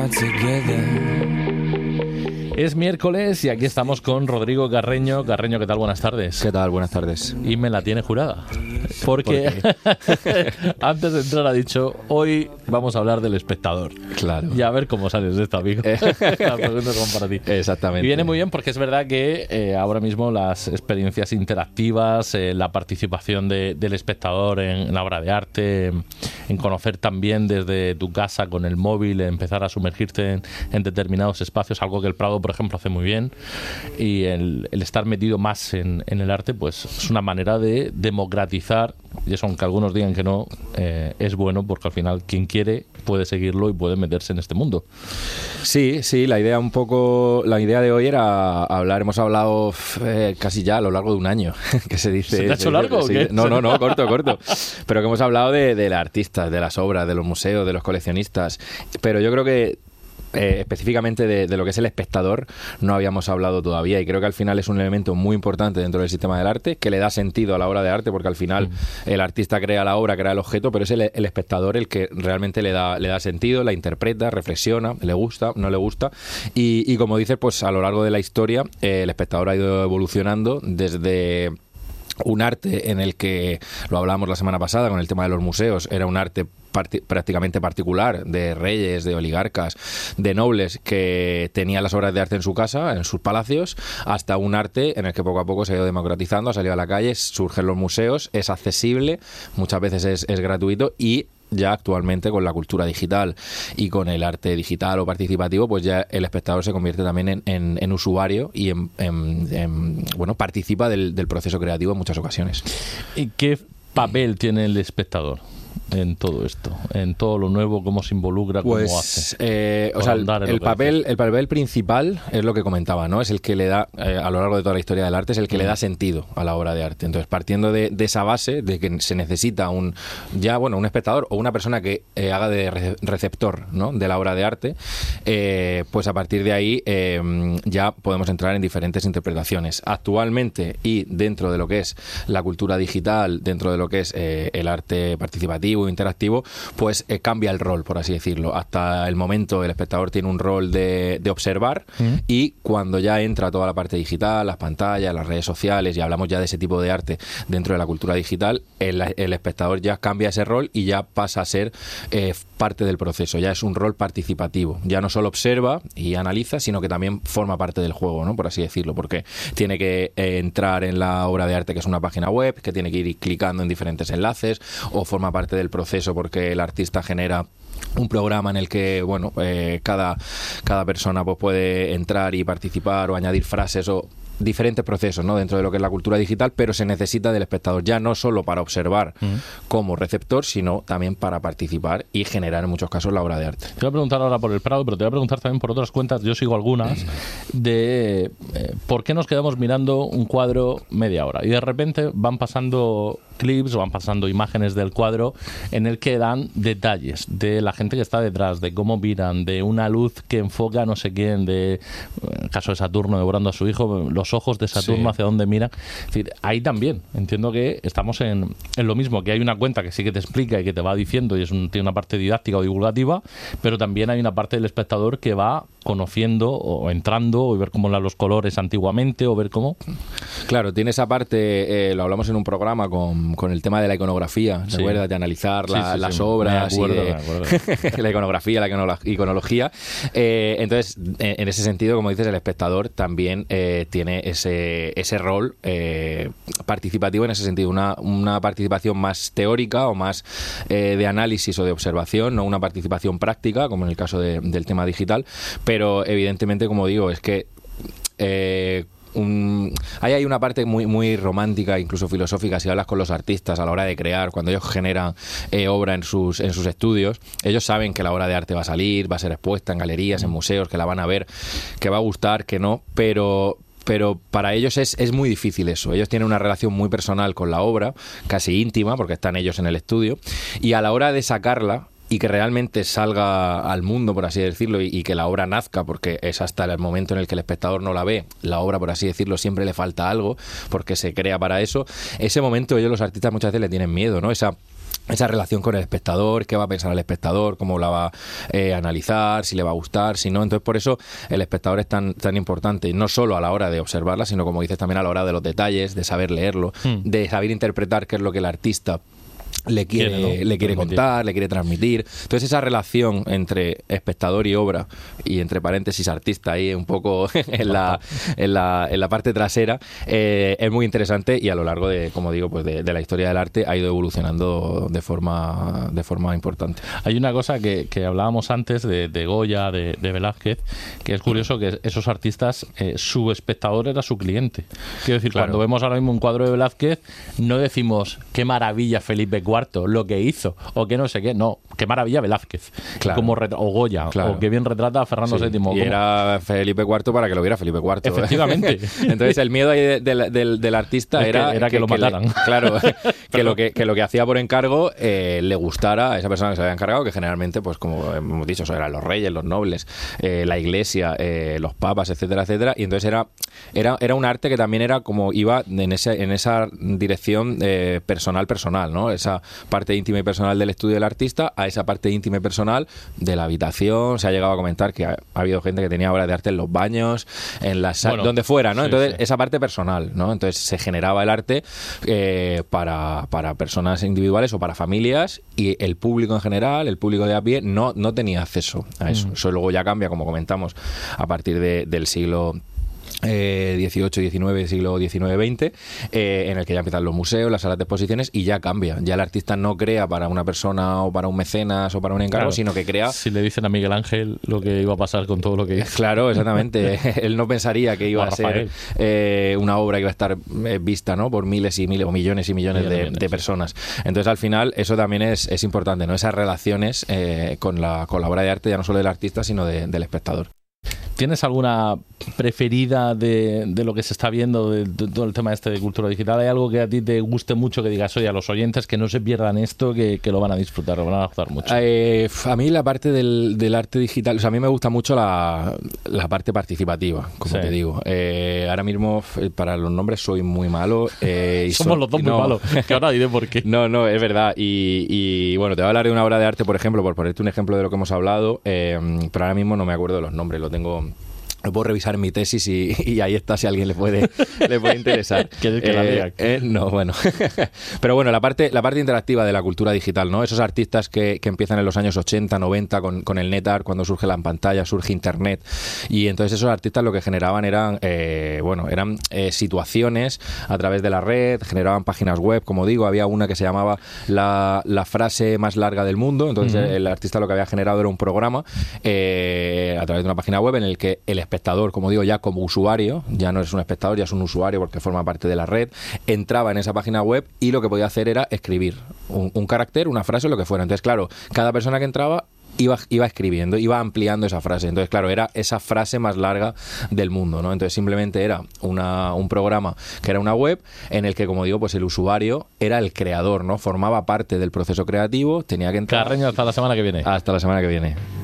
Es miércoles y aquí estamos con Rodrigo Carreño. Carreño, ¿qué tal? Buenas tardes. ¿Qué tal? Buenas tardes. Y me la tiene jurada. Porque antes de entrar ha dicho, hoy vamos a hablar del espectador. Claro. Y a ver cómo sales de esto, amigo. Las preguntas son para ti. Exactamente. Y viene muy bien porque es verdad que ahora mismo las experiencias interactivas, la participación del espectador en la obra de arte, en conocer también desde tu casa con el móvil, empezar a sumergirte en determinados espacios, algo que el Prado, por ejemplo, hace muy bien, y el estar metido más en el arte, pues es una manera de democratizar, y eso, aunque algunos digan que no, es bueno porque al final quien quiere puede seguirlo y puede meterse en este mundo. Sí, la idea de hoy era hablar, hemos hablado casi ya a lo largo de un año, que se dice. ¿Se te ha hecho largo o qué? No, corto. Pero que hemos hablado de artistas, de las obras, de los museos, de los coleccionistas, pero yo creo que específicamente de lo que es el espectador no habíamos hablado todavía, y creo que al final es un elemento muy importante dentro del sistema del arte, que le da sentido a la obra de arte, porque al final el artista crea la obra, crea el objeto, pero es el espectador el que realmente le da sentido, la interpreta, reflexiona, le gusta, no le gusta, y como dices, pues a lo largo de la historia el espectador ha ido evolucionando desde un arte en el que, lo hablábamos la semana pasada con el tema de los museos, era un arte prácticamente particular, de reyes, de oligarcas, de nobles que tenían las obras de arte en su casa, en sus palacios, hasta un arte en el que poco a poco se ha ido democratizando, ha salido a la calle, surgen los museos, es accesible, muchas veces es gratuito, y ya actualmente con la cultura digital y con el arte digital o participativo, pues ya el espectador se convierte también en usuario y bueno, participa del proceso creativo en muchas ocasiones. ¿Y qué papel tiene el espectador en todo esto, en todo lo nuevo, cómo se involucra, cómo hace? O sea, el papel principal es lo que comentaba, ¿no? Es el que le da, a lo largo de toda la historia del arte, es el que le da sentido a la obra de arte. Entonces, partiendo de esa base, de que se necesita un espectador o una persona que haga de receptor, ¿no?, de la obra de arte, pues a partir de ahí ya podemos entrar en diferentes interpretaciones. Actualmente, y dentro de lo que es la cultura digital, dentro de lo que es el arte participativo, interactivo, pues cambia el rol, por así decirlo. Hasta el momento el espectador tiene un rol de observar, y cuando ya entra toda la parte digital, las pantallas, las redes sociales, y hablamos ya de ese tipo de arte dentro de la cultura digital, el espectador ya cambia ese rol y ya pasa a ser parte del proceso, ya es un rol participativo, ya no solo observa y analiza, sino que también forma parte del juego, ¿no?, por así decirlo, porque tiene que entrar en la obra de arte, que es una página web, que tiene que ir clicando en diferentes enlaces, o forma parte del proceso porque el artista genera un programa en el que, bueno, cada persona pues puede entrar y participar o añadir frases o diferentes procesos, ¿no?, dentro de lo que es la cultura digital, pero se necesita del espectador ya no solo para observar como receptor, sino también para participar y generar en muchos casos la obra de arte. Te voy a preguntar ahora por el Prado, pero te voy a preguntar también por otras cuentas, yo sigo algunas, de por qué nos quedamos mirando un cuadro media hora y de repente van pasando clips o van pasando imágenes del cuadro en el que dan detalles de la gente que está detrás, de cómo miran, de una luz que enfoca a no sé quién, de, en el caso de Saturno devorando a su hijo, los ojos de Saturno hacia dónde miran. Es decir, ahí también entiendo que estamos en lo mismo, que hay una cuenta que sí que te explica y que te va diciendo, y tiene una parte didáctica o divulgativa, pero también hay una parte del espectador que va conociendo o entrando o ver cómo eran los colores antiguamente o ver cómo. Claro, tiene esa parte, lo hablamos en un programa con el tema de la iconografía, ¿te acuerdas? De analizar las obras, me acuerdo. La iconografía, la iconología. Entonces, en ese sentido, como dices, el espectador también tiene ese rol participativo en ese sentido, una participación más teórica o más de análisis o de observación, no una participación práctica, como en el caso del tema digital, pero evidentemente, como digo, es que ahí hay una parte muy, muy romántica, incluso filosófica, si hablas con los artistas a la hora de crear, cuando ellos generan obra en sus estudios, ellos saben que la obra de arte va a salir, va a ser expuesta en galerías, en museos, que la van a ver, que va a gustar, que no, pero para ellos es muy difícil eso. Ellos tienen una relación muy personal con la obra, casi íntima, porque están ellos en el estudio, y a la hora de sacarla y que realmente salga al mundo, por así decirlo, y que la obra nazca, porque es hasta el momento en el que el espectador no la ve, la obra, por así decirlo, siempre le falta algo, porque se crea para eso. Ese momento ellos, los artistas, muchas veces le tienen miedo, ¿no? esa relación con el espectador, qué va a pensar el espectador, cómo la va a analizar, si le va a gustar, si no. Entonces, por eso el espectador es tan importante, no solo a la hora de observarla, sino, como dices, también a la hora de los detalles, de saber leerlo, de saber interpretar qué es lo que el artista le quiere contar, le quiere transmitir. Entonces, esa relación entre espectador y obra, y entre paréntesis artista ahí un poco en la parte trasera, es muy interesante, y a lo largo de, como digo, pues de la historia del arte ha ido evolucionando de forma importante. Hay una cosa que hablábamos antes de Goya, de Velázquez, que es curioso, que esos artistas, su espectador era su cliente. Quiero decir, Claro. cuando vemos ahora mismo un cuadro de Velázquez, no decimos qué maravilla Felipe IV lo que hizo, o que no sé qué, no, qué maravilla Velázquez, Claro. o Goya, Claro. o qué bien retrata a Fernando Sí, VII. y era Felipe IV para que lo viera Felipe IV. Efectivamente. Entonces, el miedo ahí del artista Es que era que lo mataran. Claro, que lo que hacía por encargo le gustara a esa persona que se había encargado, que generalmente, pues como hemos dicho, eso eran los reyes, los nobles, la iglesia, los papas, etcétera, etcétera. Y entonces era un arte que también era como iba en esa dirección personal, ¿no? Esa parte íntima y personal del estudio del artista a esa parte íntima y personal de la habitación. Se ha llegado a comentar que ha habido gente que tenía obras de arte en los baños, en las donde fuera, ¿no? Sí, Entonces, sí. esa parte personal, ¿no? Entonces, se generaba el arte para personas individuales o para familias, y el público en general, el público de a pie, no tenía acceso a eso. Eso luego ya cambia, como comentamos, a partir del siglo XVIII, XIX, siglo XIX-XX, en el que ya empiezan los museos, las salas de exposiciones, y ya cambia. Ya el artista no crea para una persona o para un mecenas o para un encargo, Claro. sino que crea... Si le dicen a Miguel Ángel lo que iba a pasar con todo lo que hizo. Claro, exactamente. Él no pensaría que iba O a a ser una obra que iba a estar vista, ¿no?, por miles y miles o millones y millones de personas. Entonces, al final, eso también es importante, ¿no? Esas relaciones con la obra de arte, ya no solo del artista, sino del espectador. ¿Tienes alguna preferida de lo que se está viendo, de todo el tema este de cultura digital? ¿Hay algo que a ti te guste mucho, que digas, oye, a los oyentes que no se pierdan esto, que lo van a disfrutar, lo van a gustar mucho? A mí la parte del arte digital, o sea, a mí me gusta mucho la parte participativa, como Sí. te digo. Ahora mismo, para los nombres soy muy malo. Somos los dos muy malos, que ahora diré por qué. No, es verdad. Y bueno, te voy a hablar de una obra de arte, por ejemplo, por ponerte un ejemplo de lo que hemos hablado, pero ahora mismo no me acuerdo de los nombres, lo puedo revisar en mi tesis y ahí está, si a alguien le puede interesar. ¿Quieres que la diga? No, bueno. Pero bueno, la parte interactiva de la cultura digital, ¿no? Esos artistas que empiezan en los años 80, 90 con el NetArt, cuando surge la pantalla, surge Internet. Y entonces esos artistas lo que generaban eran situaciones a través de la red, generaban páginas web, como digo. Había una que se llamaba la frase más larga del mundo. Entonces el artista lo que había generado era un programa a través de una página web en el que el espectador, como digo, ya como usuario, ya no es un espectador, ya es un usuario porque forma parte de la red, entraba en esa página web y lo que podía hacer era escribir un carácter, una frase, lo que fuera. Entonces, claro, cada persona que entraba iba escribiendo, iba ampliando esa frase. Entonces, claro, era esa frase más larga del mundo, ¿no? Entonces, simplemente era un programa que era una web en el que, como digo, pues el usuario era el creador, ¿no? Formaba parte del proceso creativo, tenía que entrar... Carreño, hasta la semana que viene. Hasta la semana que viene.